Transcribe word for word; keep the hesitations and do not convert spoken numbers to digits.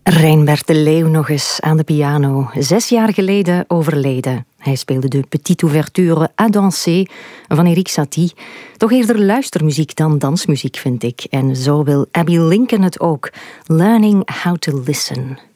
Reinbert de Leeuw nog eens aan de piano. Zes jaar geleden overleden. Hij speelde de petite ouverture à danser van Erik Satie. Toch eerder luistermuziek dan dansmuziek, vind ik. En zo wil Abbey Lincoln het ook. Learning how to listen.